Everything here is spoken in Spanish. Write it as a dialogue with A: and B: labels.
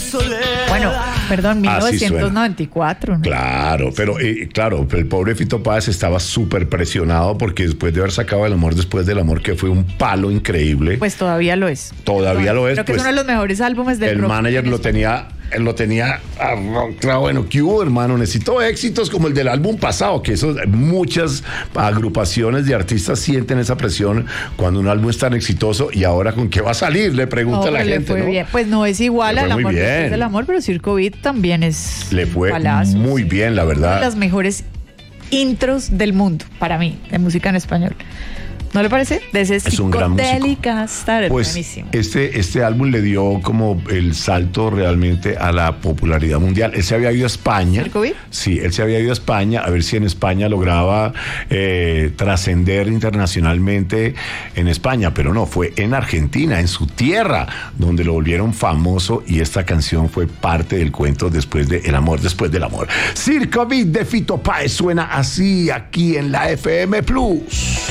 A: Bueno, perdón,
B: Así suena.
A: 1994. ¿no?
B: Claro, pero claro, el pobre Fito Páez estaba súper presionado porque después de haber sacado El amor después del amor, que fue un palo increíble,
A: Pues todavía lo es.
B: todavía lo es.
A: Creo que
B: pues,
A: es uno de los mejores álbumes del
B: el
A: rock
B: manager
A: en
B: lo
A: español.
B: tenía claro, bueno, ¿qué hubo, hermano? Necesito éxitos como el del álbum pasado, que muchas agrupaciones de artistas sienten esa presión cuando un álbum es tan exitoso. Y ahora, ¿con qué va a salir? Le pregunta a la
A: le
B: gente,
A: fue
B: ¿no?
A: bien. Pues no es igual
B: Le
A: al
B: fue muy
A: amor
B: bien.
A: después del amor, pero Circo Beat también es
B: Le fue
A: palazo,
B: muy bien, la
A: Una de
B: verdad.
A: las mejores intros del mundo, para mí, de música en español. ¿No le parece? De ese
B: Es un gran músico.
A: psicodélica Star,
B: Pues
A: buenísimo.
B: este álbum le dio como el salto realmente a la popularidad mundial. Él se había ido a España.
A: ¿Circo Beat?
B: Sí, él se había ido a España a ver si en España lograba trascender internacionalmente en España, pero no, fue en Argentina, en su tierra, donde lo volvieron famoso, y esta canción fue parte del cuento después de El amor después del amor. Circo Beat de Fito Páez suena así aquí en la FM Plus.